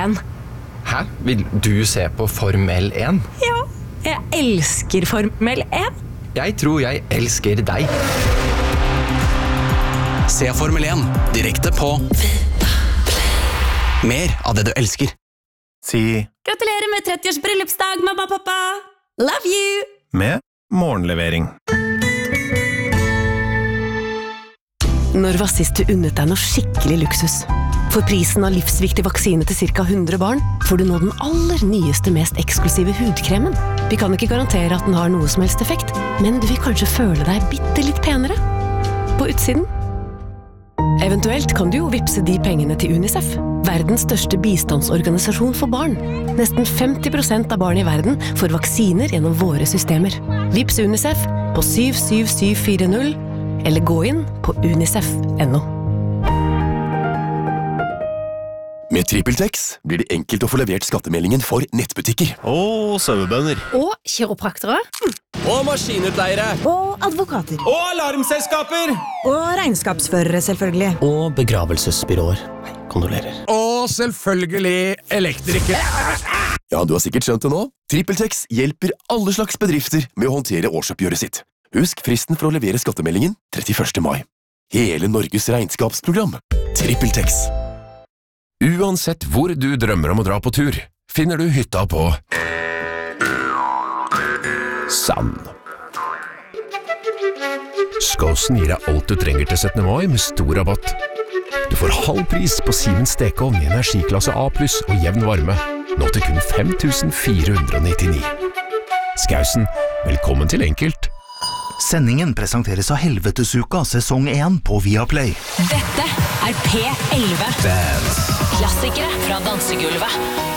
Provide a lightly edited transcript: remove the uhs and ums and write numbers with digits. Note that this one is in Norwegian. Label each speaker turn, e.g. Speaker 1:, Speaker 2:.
Speaker 1: 1.
Speaker 2: Hæ? Vil du se på Formel 1?
Speaker 1: Ja, jeg elsker Formel 1.
Speaker 2: Jeg tror jeg elsker deg.
Speaker 3: Se Formel 1 direkte på Mer av det du elsker.
Speaker 4: Si
Speaker 1: Gratulerer med 30-års bryllupsdag, mamma og pappa. Love you!
Speaker 4: med morgenlevering.
Speaker 5: Når var sist du unnet deg noe skikkelig luksus? For prisen av livsviktig vaksine til ca. 100 barn, får du nå den aller nyeste, mest eksklusive hudkremen. Vi kan ikke garantere at den har noe som helst effekt, men du vil kanskje føle deg bitte litt penere. På utsiden. Eventuelt kan du jo vipse de pengene til UNICEF, verdens største bistandsorganisasjon for barn. Nesten 50% av barn i verden får vaksiner gjennom våre systemer. Vips UNICEF på 77740, eller gå inn på unicef.no.
Speaker 6: Med TrippelTex blir det enkelt å få levert skattemeldingen for nettbutikker.
Speaker 4: Og sauebønder.
Speaker 7: Og kiropraktere.
Speaker 3: Og maskinutleiere.
Speaker 7: Og advokater.
Speaker 3: Og alarmselskaper.
Speaker 7: Og regnskapsførere, selvfølgelig.
Speaker 3: Og begravelsesbyråer. Kondolerer.
Speaker 6: Og selvfølgelig elektrikere. Ja, du har sikkert skjønt det nå. TrippelTex hjelper alle slags bedrifter med å håndtere årsoppgjøret sitt. Husk fristen for å levere skattemeldingen 31. mai. Hele Norges regnskapsprogram. TrippelTex.
Speaker 8: Uansett hvor du drømmer om å dra på tur, finner du hytta på Sand. Skåsen gir deg alt du trenger til 17. mai med stor rabatt. Du får halv pris på Siemens stekeovn i energiklasse A+, og jevn varme, nå til kun 5.499. Skausen, velkommen til enkelt.
Speaker 9: Sendingen presenteres av Helvetesuka sesong 1 på Viaplay.
Speaker 1: Dette er P11.
Speaker 8: Dance.
Speaker 1: Klassikere fra dansegulvet.